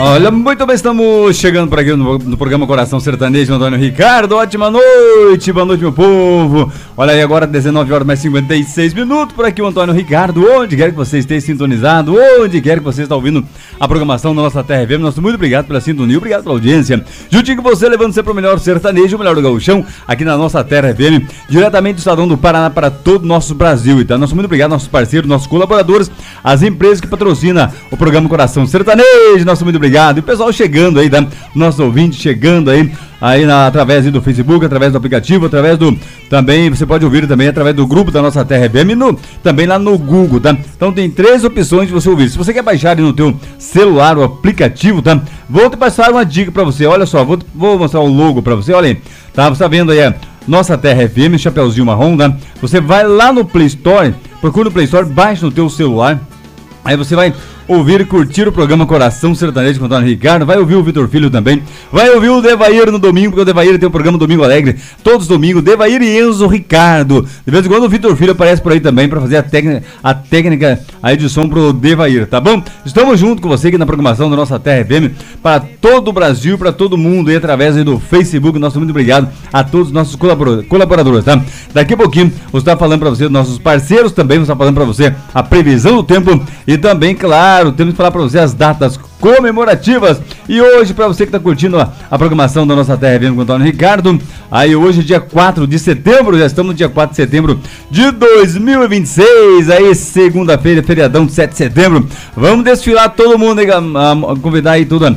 Olha, muito bem, estamos chegando por aqui no programa Coração Sertanejo, Antônio Ricardo. Ótima noite, boa noite, meu povo. Olha aí, agora 19 horas mais 56 minutos, por aqui o Antônio Ricardo, onde quer que você esteja sintonizado, onde quer que você esteja ouvindo a programação da nossa Terra FM. Nosso muito obrigado pela sintonia, obrigado pela audiência. Juntinho com você, levando sempre o melhor sertanejo, o melhor do gauchão, aqui na nossa Terra FM, diretamente do Estadão do Paraná para todo o nosso Brasil. Então, nosso muito obrigado, nossos parceiros, nossos colaboradores, as empresas que patrocinam o programa Coração Sertanejo, nosso muito obrigado. E o pessoal chegando aí, tá? Nossos ouvintes chegando aí através do Facebook, através do aplicativo, através do... Também, você pode ouvir também através do grupo da nossa Terra FM, também lá no Google, tá? Então tem 3 opções de você ouvir. Se você quer baixar aí no teu celular o aplicativo, tá? Vou te passar uma dica pra você, olha só, vou mostrar o logo pra você, olha aí, tá? Você tá vendo aí nossa Terra FM, chapeuzinho marrom, tá? Você vai lá no Play Store, procura no Play Store, baixa no teu celular, aí você vai ouvir e curtir o programa Coração Sertanejo com o Antônio Ricardo, vai ouvir o Vitor Filho também, vai ouvir o Devair no domingo, porque o Devair tem o programa Domingo Alegre, todos os domingos, Devair e Enzo Ricardo, de vez em quando o Vitor Filho aparece por aí também para fazer a técnica, a edição pro Devair, tá bom? Estamos junto com você aqui na programação da nossa Terra FM, para todo o Brasil, para todo mundo, e através aí do Facebook. Nosso muito obrigado a todos os nossos colaboradores, tá? Daqui a pouquinho, vou estar falando para você, nossos parceiros também, vou estar falando para você a previsão do tempo e também, claro, temos que falar para você as datas comemorativas. E hoje, para você que está curtindo a programação da nossa Terra FM com o Antônio Ricardo, aí hoje, dia 4 de setembro, já estamos no dia 4 de setembro de 2026, aí segunda-feira, feriadão de 7 de setembro. Vamos desfilar todo mundo aí, convidar aí toda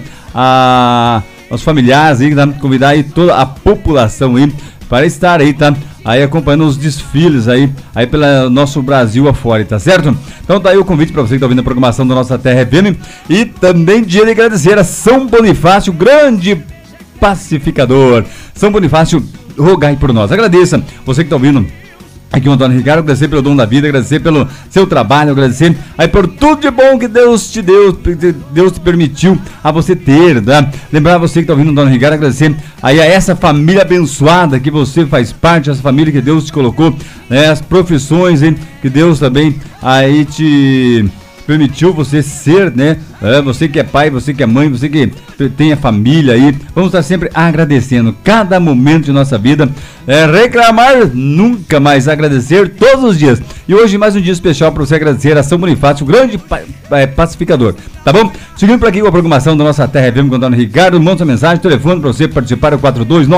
os familiares aí, tá? Convidar aí toda a população aí para estar aí, tá? Aí acompanhando os desfiles aí pelo nosso Brasil afora, tá certo? Então tá aí o convite para você que tá ouvindo a programação da nossa Terra FM. E também dia de agradecer a São Bonifácio, grande pacificador. São Bonifácio, rogai por nós. Agradeça você que tá ouvindo aqui o Antônio Ricardo, agradecer pelo dom da vida, agradecer pelo seu trabalho, agradecer aí por tudo de bom que Deus te deu, Deus te permitiu a você ter, tá? Lembrar você que está ouvindo o Antônio Ricardo, agradecer aí a essa família abençoada que você faz parte, essa família que Deus te colocou, né? As profissões, hein, que Deus também aí te permitiu você ser, né? Você que é pai, você que é mãe, você que tem a família aí, vamos estar sempre agradecendo cada momento de nossa vida, reclamar nunca mais, agradecer todos os dias. E hoje mais um dia especial para você agradecer a São Bonifácio, o grande pacificador, tá bom? Seguindo por aqui com a programação da nossa Terra FM com o Antônio Ricardo, manda sua mensagem, telefone para você participar, é o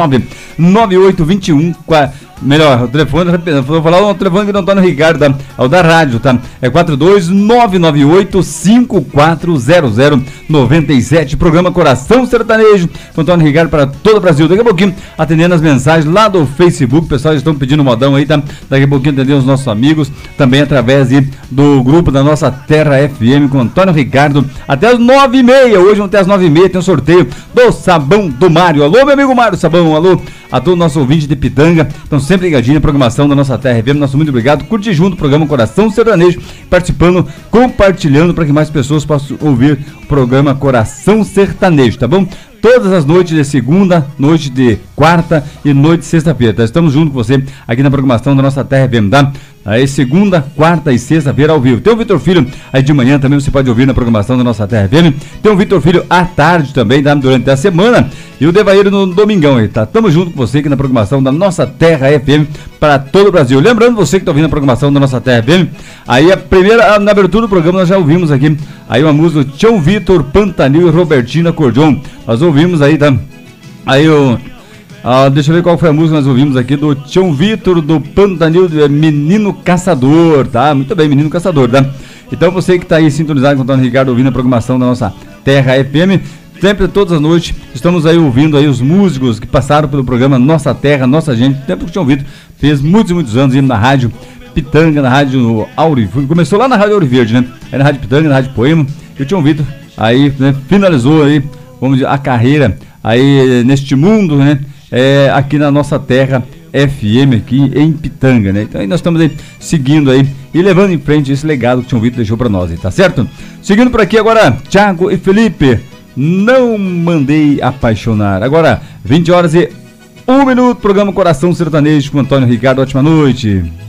429-9821, melhor, o telefone, vou falar o telefone do Antônio Ricardo, tá? É o da rádio, tá? É 42998-540097, programa Coração Sertanejo, com Antônio Ricardo para todo o Brasil. Daqui a pouquinho, atendendo as mensagens lá do Facebook, o pessoal estão pedindo modão aí, tá? Daqui a pouquinho atendendo os nossos amigos, também através do grupo da nossa Terra FM, com Antônio Ricardo, até as 9h30, hoje até as 9h30 tem um sorteio do Sabão do Mário. Alô, meu amigo Mário Sabão, alô a todo o nosso ouvinte de Pitanga, estão sempre ligadinhos na programação da nossa Terra FM, nosso muito obrigado, curte junto o programa Coração Sertanejo, participando, compartilhando para que mais pessoas possam ouvir o programa Coração Sertanejo, tá bom? Todas as noites de segunda, noite de quarta e noite de sexta-feira, tá? Estamos junto com você aqui na programação da nossa Terra FM, tá? Aí segunda, quarta e sexta-feira ao vivo. Tem o Vitor Filho aí de manhã também, você pode ouvir na programação da nossa Terra FM. Tem o Vitor Filho à tarde também, tá? Durante a semana. E o Devair no domingão aí, tá? Tamo junto com você aqui na programação da nossa Terra FM para todo o Brasil. Lembrando você que tá ouvindo a programação da nossa Terra FM, aí a primeira, na abertura do programa nós já ouvimos aqui, aí uma música do Tião Vitor, Pantanil e Robertina Acordeon. Nós ouvimos aí, tá? Aí o... deixa eu ver qual foi a música que nós ouvimos aqui do Tião Vitor, do Pantanil, Menino Caçador, tá? Muito bem, Menino Caçador, tá? Então você que tá aí sintonizado com o Antônio Ricardo, ouvindo a programação da nossa Terra FM, sempre, todas as noites, estamos aí ouvindo aí os músicos que passaram pelo programa Nossa Terra, Nossa Gente, tempo que o Tião Vitor fez muitos e muitos anos aí na rádio Pitanga, na rádio Auriverde, começou lá na rádio Auriverde, né? Aí na rádio Pitanga, na rádio Poema, e o Tião Vitor aí, né, finalizou aí, vamos dizer, a carreira aí neste mundo, né? Aqui na nossa Terra FM, aqui em Pitanga, né? Então aí nós estamos aí seguindo aí e levando em frente esse legado que o Tião Vitor deixou para nós aí, tá certo? Seguindo por aqui agora, Thiago e Felipe, Não Mandei Apaixonar. Agora, 20 horas e 1 minuto, programa Coração Sertanejo com Antônio Ricardo, ótima noite.